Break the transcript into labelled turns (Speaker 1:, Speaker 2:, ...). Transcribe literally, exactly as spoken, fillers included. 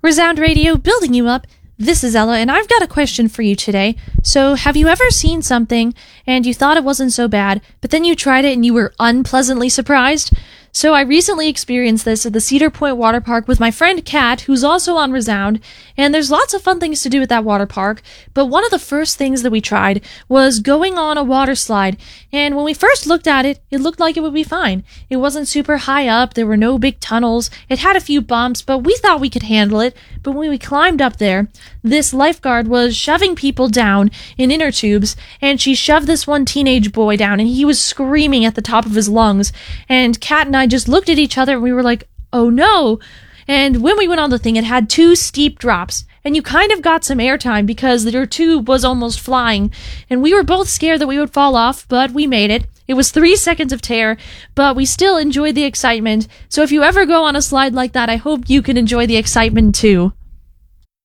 Speaker 1: Resound Radio, building you up. This is Ella, and I've got a question for you today. So, have you ever seen something, and you thought it wasn't so bad, but then you tried it and you were unpleasantly surprised? So, I recently experienced this at the Cedar Point Water Park with my friend Kat, who's also on Resound, and there's lots of fun things to do at that water park, but one of the first things that we tried was going on a water slide, and when we first looked at it, it looked like it would be fine. It wasn't super high up, there were no big tunnels, it had a few bumps, but we thought we could handle it, but when we climbed up there, this lifeguard was shoving people down in inner tubes, and she shoved this one teenage boy down, and he was screaming at the top of his lungs, and Kat and I just looked at each other, and we were like, oh no! And when we went on the thing, it had two steep drops, and you kind of got some airtime because your tube was almost flying, and we were both scared that we would fall off, but we made it. It was three seconds of terror, but we still enjoyed the excitement, so if you ever go on a slide like that, I hope you can enjoy the excitement too.